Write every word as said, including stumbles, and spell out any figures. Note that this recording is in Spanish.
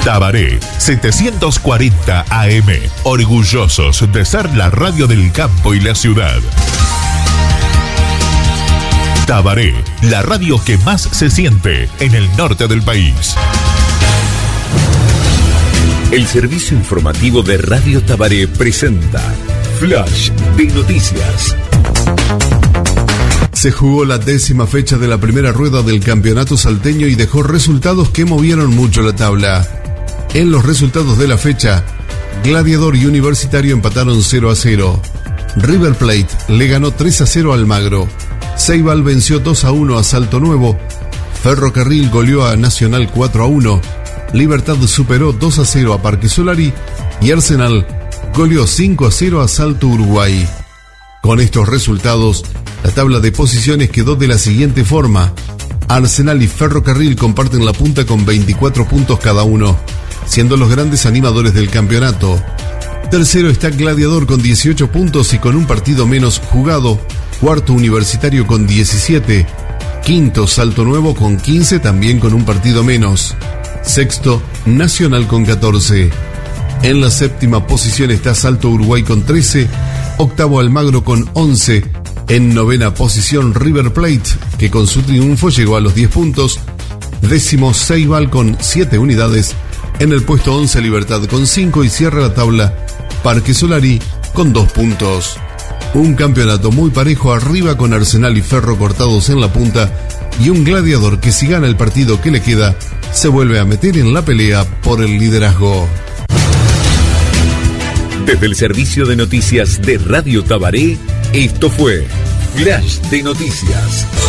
Tabaré setecientos cuarenta A M, orgullosos de ser la radio del campo y la ciudad. Tabaré, la radio que más se siente en el norte del país. El servicio informativo de Radio Tabaré presenta Flash de Noticias. Se jugó la décima fecha de la primera rueda del campeonato salteño y dejó resultados que movieron mucho la tabla. En los resultados de la fecha, Gladiador y Universitario empataron cero a cero. River Plate le ganó tres a cero a Almagro. Ceibal venció dos a uno a Salto Nuevo. Ferrocarril goleó a Nacional cuatro a uno. Libertad superó dos a cero a Parque Solari y Arsenal goleó cinco a cero a Salto Uruguay. Con estos resultados, la tabla de posiciones quedó de la siguiente forma. Arsenal y Ferrocarril comparten la punta con veinticuatro puntos cada uno, siendo los grandes animadores del campeonato. Tercero está Gladiador con dieciocho puntos y con un partido menos jugado. Cuarto, Universitario con diecisiete. Quinto, Salto Nuevo con quince, también con un partido menos. Sexto, Nacional con catorce. En la séptima posición está Salto Uruguay con trece. Octavo, Almagro con once. En novena posición, River Plate, que con su triunfo llegó a los diez puntos. Décimo, Ceibal con siete unidades. En el puesto once, Libertad con cinco y cierra la tabla Parque Solari con dos puntos. Un campeonato muy parejo arriba con Arsenal y Ferro cortados en la punta y un Gladiador que si gana el partido que le queda se vuelve a meter en la pelea por el liderazgo. Desde el servicio de noticias de Radio Tabaré, esto fue Flash de Noticias.